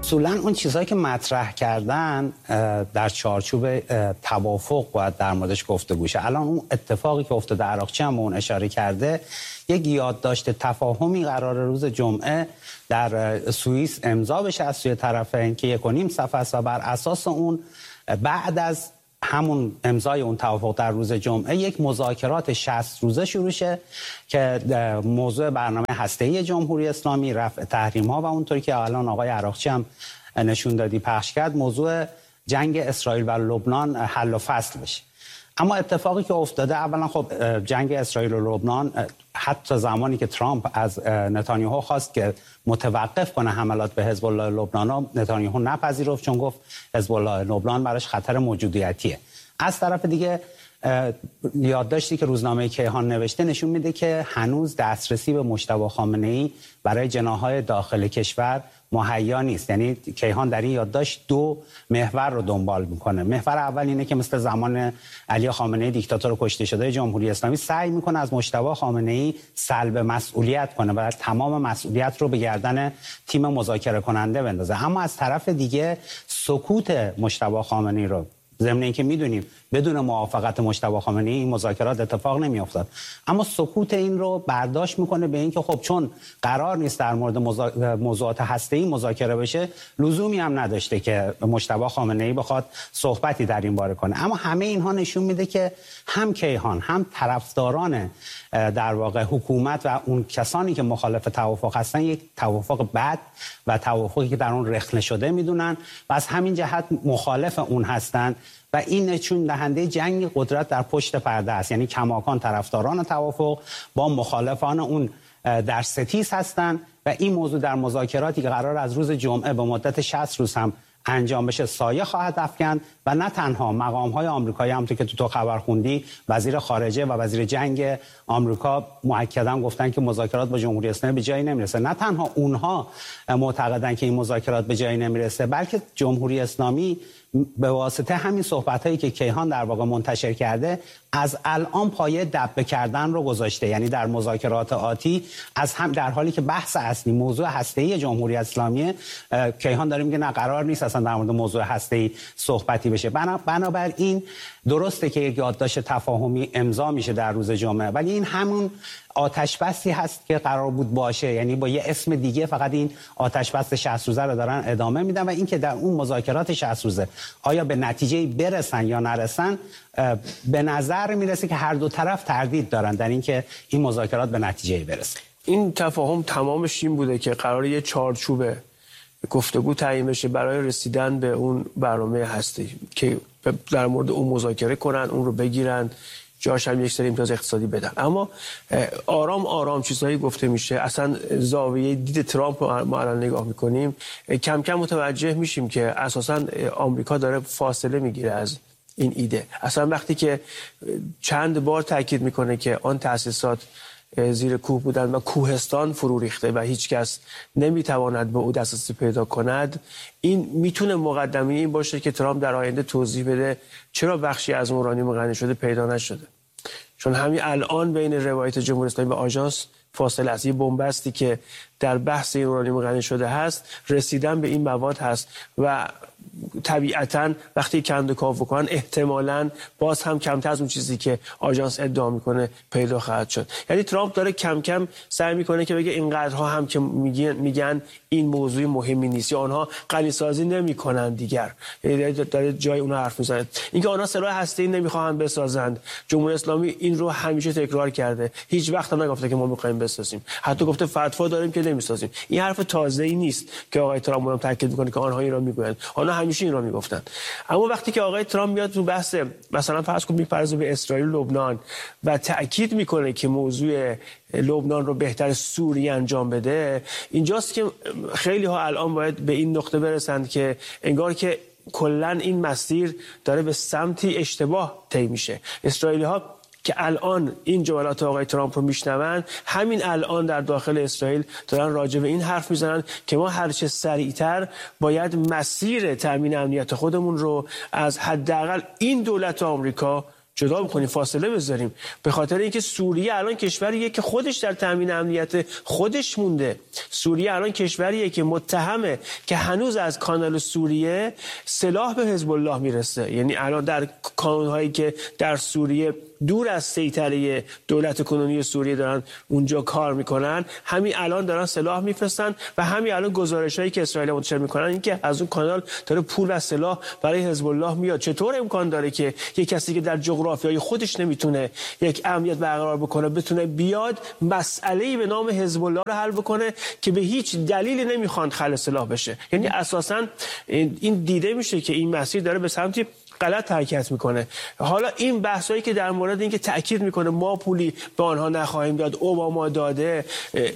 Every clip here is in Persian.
اصولاً اون چیزهایی که مطرح کردن در چارچوب توافق باید در موردش گفتگو شه. الان اون اتفاقی که افتاده عراقچی هم اون اشاره کرده، یک یادداشت تفاهمی قرار روز جمعه در سوئیس امضا بشه از سوی طرفین که 1.5 صفحه است و بر اساس اون بعد از همون امضای اون توافق در روز جمعه یک مذاکرات 60 روزه شروع شه که موضوع برنامه هسته‌ای جمهوری اسلامی، رفع تحریم‌ها و اونطوری که الان آقای عراقچی هم نشون دادی پخش کرد، موضوع جنگ اسرائیل و لبنان حل و فصل بشه. اما اتفاقی که افتاده، اولا خب جنگ اسرائیل و لبنان حتی زمانی که ترامپ از نتانیاهو خواست که متوقف کنه حملات به حزب الله لبنان، نتانیاهو نپذیرفت چون گفت حزب الله لبنان براش خطر موجودیتیه. از طرف دیگه یادداشتی که روزنامه کیهان نوشته نشون میده که هنوز دسترسی به مجتبی خامنه‌ای برای جناح‌های داخل کشور مهیا نیست. یعنی کیهان در این یادداشت 2 محور رو دنبال میکنه. محور اول اینه که مثل زمان علی خامنه‌ای دیکتاتور کشته شده جمهوری اسلامی سعی میکنه از مجتبی خامنه‌ای سلب مسئولیت کنه و تمام مسئولیت رو به گردن تیم مذاکره کننده بندازه. اما از طرف دیگه سکوت مجتبی خامنه‌ای رو، ضمن اینکه میدونیم بدون موافقت مجتبی خامنه‌ای این مذاکرات اتفاق نمیافتاد، اما سکوت این رو برداشت میکنه به اینکه خب چون قرار نیست در مورد موضوعات هسته‌ای مذاکره بشه، لزومی هم نداشته که مجتبی خامنه‌ای بخواد صحبتی در این باره کنه. اما همه اینها نشون میده که هم کیهان هم طرفداران در واقع حکومت و اون کسانی که مخالف توافق هستن یک توافق بد و توافقی که در اون رخنه شده میدونن و از همین جهت مخالف اون هستن و این نشون دهنده جنگ قدرت در پشت پرده است. یعنی کماکان طرفداران توافق با مخالفان اون در ستیز هستند و این موضوع در مذاکراتی که قرار از روز جمعه به مدت 60 روز هم انجام بشه سایه خواهد افکند و نه تنها مقام‌های آمریکایی همونطور که تو خبر خوندی، وزیر خارجه و وزیر جنگ آمریکا مؤکداً گفتن که مذاکرات با جمهوری اسلامی به جایی نمیرسه. نه تنها اونها معتقدن که این مذاکرات به جایی نمیرسه، بلکه جمهوری اسلامی به واسطه همین صحبت‌هایی که کیهان در واقع منتشر کرده از الان پایه دبه کردن رو گذاشته. یعنی در مذاکرات آتی از هم در حالی که بحث اصلی موضوع هسته‌ای جمهوری اسلامی، کیهان داره میگه نه قرار نیست اصلا در مورد موضوع هسته‌ای صحبتی بشه. بنابراین درسته که یک یادداشت تفاهمی امضا میشه در روز جمعه، ولی این همون آتش بسی هست که قرار بود باشه، یعنی با یه اسم دیگه، فقط این آتش بس 60 روزه رو دارن ادامه میدن و این که در اون مذاکرات 60 روزه آیا به نتیجه برسن یا نرسن، به نظر میرسه که هر دو طرف تردید دارن در اینکه این مذاکرات به نتیجه برسه. این تفاهم تمامش این بوده که قراره یه چارچوب گفتگو تعیین بشه برای رسیدن به اون برنامه هستی که در مورد اون مذاکره کنن، اون رو بگیرن، جاش هم یک سری امتیاز اقتصادی بدن. اما آرام آرام چیزهایی گفته میشه. اصلا زاویه دید ترامپ ما الان نگاه میکنیم، کم کم متوجه میشیم که اساسا آمریکا داره فاصله میگیره از این ایده. اصلا وقتی که چند بار تاکید میکنه که آن تأسیسات زیر کوه بودن و کوهستان فرو ریخته و هیچ کس نمیتواند به او دسترسی پیدا کند، این میتونه مقدمه این باشه که ترامپ در آینده توضیح بده چرا بخشی از اورانیوم غنی شده پیدا نشده. چون همین الان بین روایت جمهوری اسلامی و آژانس فاصله است. یه بنبستی که در بحث اورانیوم غنی شده هست، رسیدن به این مواد هست و طبیعتاً وقتی کند و کاو کنن احتمالاً باز هم کمتر از اون چیزی که آژانس ادعا میکنه پیدا خواهد شد. یعنی ترامپ داره کم کم سعی میکنه که بگه اینقدرها هم که میگن این موضوع مهمی نیست یا آنها غنی‌سازی نمیکنن دیگر، یعنی داره جای اونها حرف میزنه. اینکه آنها سلاح هسته‌ای نمیخوان بسازند، جمهوری اسلامی این رو همیشه تکرار کرده، هیچ وقت هم نگفته که ما میخوایم بسازیم، حتی گفته فتوا داریم که نمیسازیم. این حرف تازه‌ای نیست که آقای ترامپ هم تاکید میکنه که آنها این را میگویند، آنها همیشه این را میگفتن. اما وقتی که آقای ترامپ میاد تو بحث مثلا فرض کنید میپرزه به اسرائیل و لبنان و تاکید میکنه که موضوع لبنان رو بهتر سوریه انجام بده، اینجاست که خیلی ها الان باید به این نقطه برسند که انگار که کلا این مسیر داره به سمتی اشتباه طی میشه. اسرائیلی ها که الان این جملات آقای ترامپ رو میشنون، همین الان در داخل اسرائیل دارن راجع به این حرف میزنن که ما هرچه سریعتر باید مسیر تامین امنیت خودمون رو از حداقل این دولت آمریکا جدا بکنیم، فاصله بذاریم، به خاطر اینکه سوریه الان کشوریه که خودش در تامین امنیت خودش مونده. سوریه الان کشوریه که متهمه که هنوز از کانال سوریه سلاح به حزب الله میرسه. یعنی الان در کانال‌هایی که در سوریه دور از سیطره دولت کنونی سوریه دارن اونجا کار میکنن، همین الان دارن سلاح میفرستن و همین الان گزارشایی که اسرائیل منتشر میکنن این که از اون کانال داره پول و سلاح برای حزب الله میاد. چطور امکان داره که یک کسی که در جغرافیای خودش نمیتونه یک امنیت برقرار بکنه بتونه بیاد مسئله‌ای به نام حزب الله رو حل بکنه که به هیچ دلیلی نمیخوان خلع سلاح بشه؟ یعنی اساساً این دیده میشه که این مسیر داره به سمتی غلط حرکت میکنه. حالا این بحثایی که در مورد اینکه تاکید میکنه ما پولی به آنها نخواهیم داد، اوباما داده،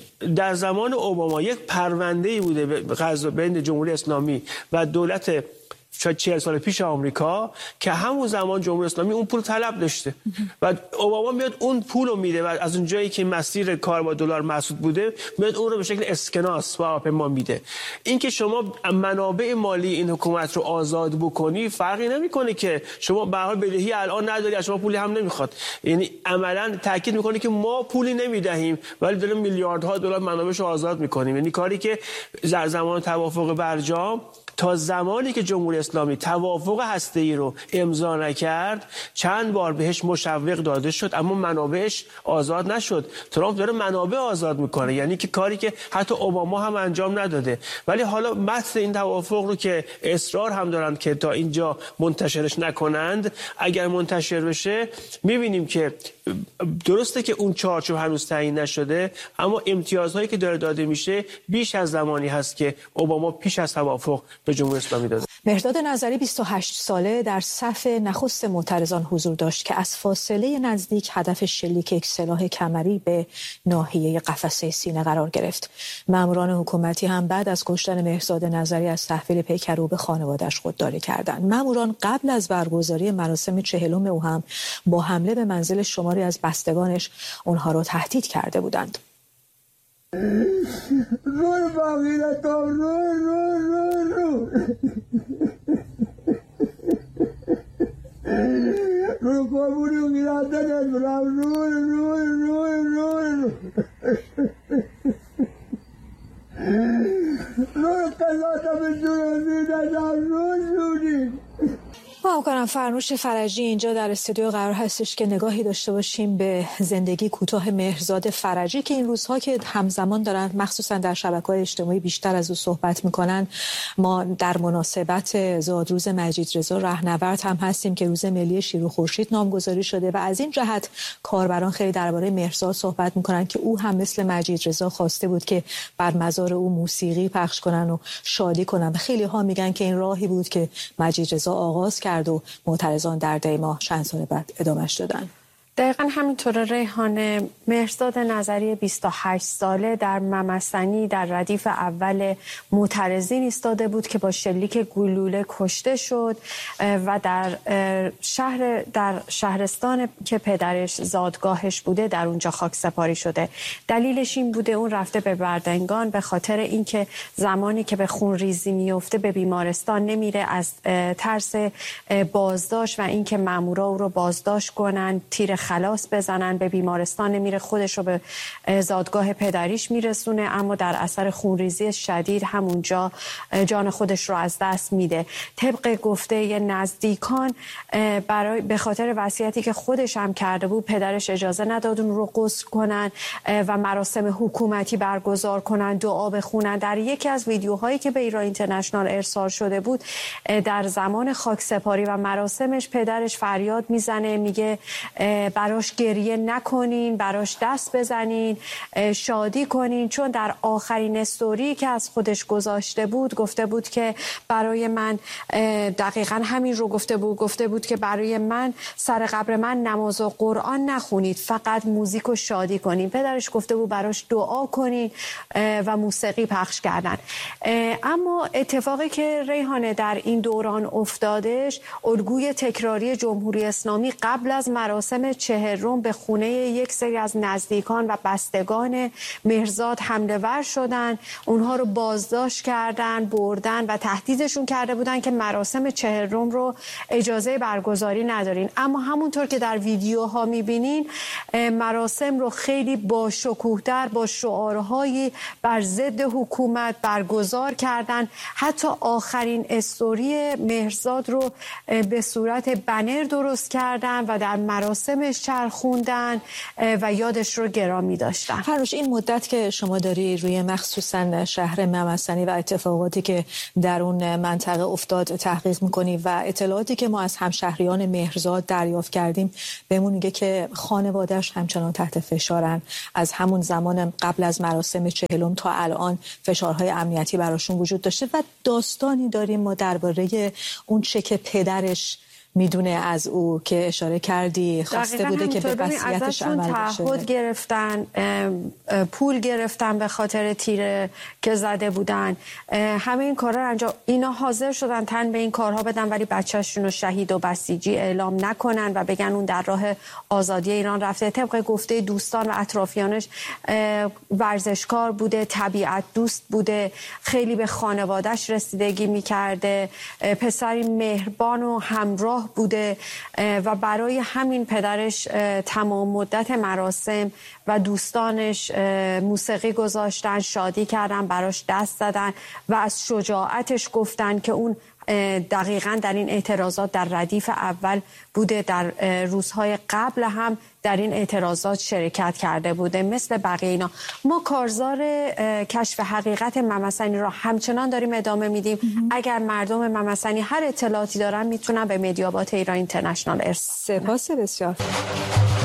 در زمان اوباما یک پرونده‌ای بوده بین جمهوری اسلامی و دولت شاید 40 سال پیش آمریکا که همون زمان جمهوری اسلامی اون پول طلب داشته و اوباما میاد اون پول رو میده و از اون جایی که مسیر کار با دلار مسدود بوده میاد اون رو به شکل اسکناس و هواپیما میده. این که شما منابع مالی این حکومت رو آزاد بکنی فرقی نمیکنه که شما به هر حال بدهی الان نداری، از شما پولی هم نمیخواد. یعنی عملاً تاکید میکنه که ما پولی نمیدهیم ولی داریم میلیاردها دلار منابعش رو آزاد میکنیم. یعنی کاری که در زمان توافق برجام تا زمانی که جمهوری اسلامی توافق هسته‌ای رو امضا نکرد چند بار بهش مشوق داده شد اما منابعش آزاد نشد. ترامپ داره منابع آزاد میکنه، یعنی که کاری که حتی اوباما هم انجام نداده. ولی حالا متن این توافق رو که اصرار هم دارن که تا اینجا منتشرش نکنند، اگر منتشر بشه میبینیم که درسته که اون چارچوب هنوز تعیین نشده اما امتیازهایی که داره داده میشه بیش از زمانی هست که اوباما پیش از توافق به جمهوری اسلامی داده. مهرداد نظری 28 ساله در صف نخست معترضان حضور داشت که از فاصله نزدیک هدف شلیک یک سلاح کمری به ناحیه قفسه سینه قرار گرفت. ماموران حکومتی هم بعد از کشتن مهرداد نظری از تحویل پیکرو به خانواده‌اش خودداری کردند. ماموران قبل از برگزاری مراسم 40 او هم با حمله به منزل شماری از بستگانش اونها را تهدید کرده بودند. روی باقیده تو رو قبولو گیرانده نزبرم روی قضاتا به جنوبی نزم روی ما کنم فرنوش فرجی اینجا در استودیو قرار هستش که نگاهی داشته باشیم به زندگی کوتاه مهرزاد فرجی که این روزها که همزمان دارن مخصوصا در شبکه‌های اجتماعی بیشتر از او صحبت میکنن. ما در مناسبت زادروز مجید رضا رهنورد هم هستیم که روز ملی شیر و خورشید نامگذاری شده و از این جهت کاربران خیلی درباره مهرزاد صحبت میکنن که او هم مثل مجید رضا خواسته بود که بر مزار او موسیقی پخش کنن و شادی کنن. خیلی ها میگن که این راهی بود که مجید رضا آغاز کرد و معترضان در دی ماه چند سال بعد ادامهش دادن. دقیقاً همینطور ریحانه. مهرزاد نظری 28 ساله در ممسنی در ردیف اول معترضین ایستاده بود که با شلیک گلوله کشته شد و در شهرستان که پدرش زادگاهش بوده در اونجا خاک سپاری شده. دلیلش این بوده اون رفته به بردنگان به خاطر اینکه زمانی که به خونریزی میفته به بیمارستان نمیره از ترس بازداشت و اینکه مامورا او رو بازداشت کنن، تیر خلاص بزنن، به بیمارستان نمیره، خودش رو به زادگاه پدریش میرسونه اما در اثر خونریزی شدید همونجا جان خودش رو از دست میده. طبق گفته نزدیکان به خاطر وصیتی که خودش هم کرده بود پدرش اجازه نداد اون رو غسل کنن و مراسم حکومتی برگزار کنن، دعا بخونن. در یکی از ویدیوهایی که به ایران اینترنشنال ارسال شده بود در زمان خاکسپاری و مراسمش پدرش فریاد میزنه، میگه براش گریه نکنین، براش دست بزنین، شادی کنین، چون در آخرین استوری که از خودش گذاشته بود گفته بود که برای من دقیقاً همین رو گفته بود که برای من سر قبر من نماز و قرآن نخونید، فقط موزیک و شادی کنین. پدرش گفته بود براش دعا کنین و موسیقی پخش کردن. اما اتفاقی که ریحانه در این دوران افتادش الگوی تکراری جمهوری اسلامی قبل از مراسم چهلم به خونه یک سری از نزدیکان و بستگان مهرزاد حمله ور شدن، اونها رو بازداشت کردن، بردن و تهدیدشون کرده بودن که مراسم چهلم رو اجازه برگزاری ندارین. اما همونطور که در ویدیوها میبینین مراسم رو خیلی با شکوه‌تر با شعارهایی بر ضد حکومت برگزار کردن. حتی آخرین استوری مهرزاد رو به صورت بنر درست کردن و در مراسمش چرخوندن و یادش رو گرامی داشتن. فرنوش، این مدت که شما داری روی مخصوصا شهر ممسنی و اتفاقاتی که در اون منطقه افتاد تحقیق میکنی و اطلاعاتی که ما از همشهریان مهرزاد دریافت کردیم بهمون میگه که خانواده‌اش همچنان تحت فشارن. از همون زمان قبل از مراسم چهلم تا الان فشارهای امنیتی براشون وجود داشته و داستانی داریم ما درباره اون چه که پدرش میدونه از او که اشاره کردی، خواسته بوده که به وصیتش عمل بشه. تعهد گرفتن، پول گرفتن به خاطر تیره که زده بودن، همه این کارا رو انجام. اینا حاضر شدن تن به این کارها بدن ولی بچه‌شون رو شهید و بسیجی اعلام نکنن و بگن اون در راه آزادی ایران رفته. طبق گفته دوستان و اطرافیانش ورزشکار بوده، طبیعت دوست بوده، خیلی به خانواده‌اش رسیدگی می‌کرده، پسری مهربان و همراه بوده و برای همین پدرش تمام مدت مراسم و دوستانش موسیقی گذاشتن، شادی کردن، براش دست زدن و از شجاعتش گفتن که اون دقیقاً در این اعتراضات در ردیف اول بوده، در روزهای قبل هم در این اعتراضات شرکت کرده بوده. مثل بقیه اینا ما کارزار کشف حقیقت ممسنی را همچنان داریم ادامه میدیم. اگر مردم ممسنی هر اطلاعاتی دارن میتونن به مدیابات ایران اینترنشنال ارسال. سپاس بسیار.